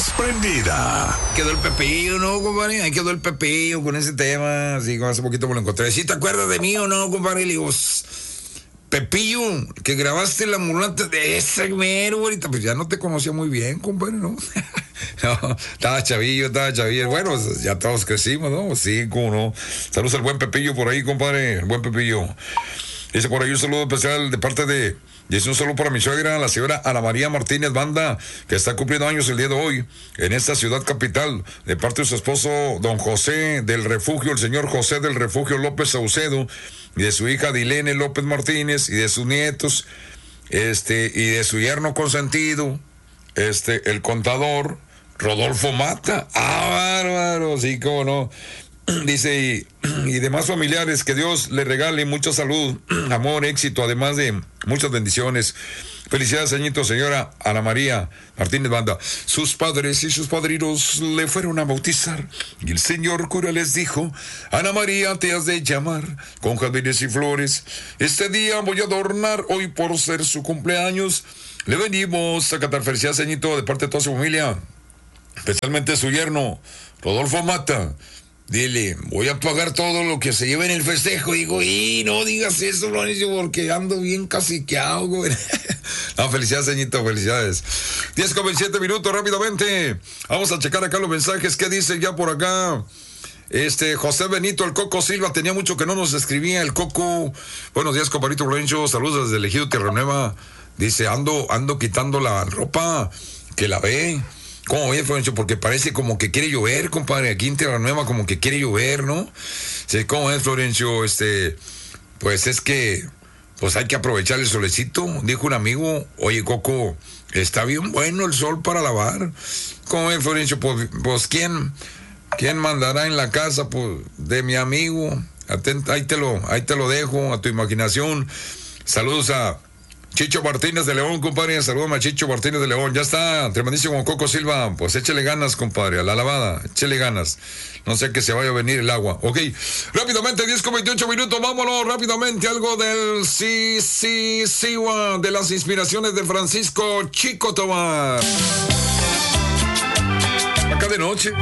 más prendida. Quedó el Pepillo, ¿no, compadre? Ahí quedó el Pepillo con ese tema. Así como hace poquito me lo encontré. ¿Sí te acuerdas de mí o no, compadre? Le digo, Pepillo, que grabaste la mulata de ese mero, ahorita. Pues ya no te conocía muy bien, compadre, ¿no? No, estaba chavillo. Bueno, ya todos crecimos, ¿no? Sí, cómo no. Saludos al buen Pepillo por ahí, compadre. El buen Pepillo. Dice por ahí un saludo especial de parte de... Dice un saludo para mi suegra, la señora Ana María Martínez Banda, que está cumpliendo años el día de hoy en esta ciudad capital, de parte de su esposo, don José del Refugio, el señor José del Refugio López Saucedo, y de su hija Dilene López Martínez, y de sus nietos, y de su yerno consentido, el contador Rodolfo Mata. ¡Ah, bárbaro! Sí, cómo no. Dice, y demás familiares, que Dios le regale mucha salud, amor, éxito, además de muchas bendiciones. Felicidades, señorito, señora Ana María Martínez Banda. Sus padres y sus padrinos le fueron a bautizar, y el señor cura les dijo: Ana María, te has de llamar con jardines y flores. Este día voy a adornar, hoy por ser su cumpleaños. Le venimos a cantar. Felicidades, señorito, de parte de toda su familia, especialmente su yerno, Rodolfo Mata. Dile, voy a pagar todo lo que se lleve en el festejo. Digo, y no digas eso, Lorenzo, porque ando bien caciqueado, güey. No, felicidades, señorito, felicidades. 10:27 rápidamente. Vamos a checar acá los mensajes. ¿Qué dice ya por acá? José Benito, el Coco Silva, tenía mucho que no nos escribía el Coco. Buenos días, compadrito Lorenzo, saludos desde el Ejido Tierra Nueva. Dice, ando quitando la ropa que la ve. ¿Cómo ves, Florencio? Porque parece como que quiere llover, compadre. Aquí en Tierra Nueva como que quiere llover, ¿no? Sí, ¿cómo ves, Florencio? Pues es que, pues hay que aprovechar el solecito. Dijo un amigo, oye, Coco, está bien bueno el sol para lavar. ¿Cómo ves, Florencio? Pues ¿quién mandará en la casa? Pues de mi amigo. Ahí te lo dejo a tu imaginación. Saludos a Chicho Martínez de León, compadre. Saludos a Chicho Martínez de León. Ya está, tremendísimo Coco Silva. Pues échele ganas, compadre, a la lavada. Échele ganas. No sé que se vaya a venir el agua. Ok, rápidamente, 10:28. Vámonos rápidamente. Algo del sí, de las inspiraciones de Francisco Chico Tobar. Acá de noche.